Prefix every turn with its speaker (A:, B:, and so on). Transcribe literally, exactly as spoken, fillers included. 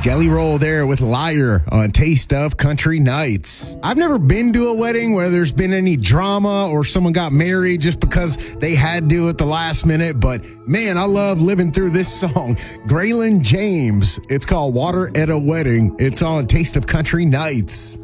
A: Jelly Roll there with Liar on Taste of Country Nights. I've never been to a wedding where there's been any drama or someone got married just because they had to at the last minute, but man, I love living through this song. Graylin James. It's called Water at a Wedding. It's on Taste of Country Nights.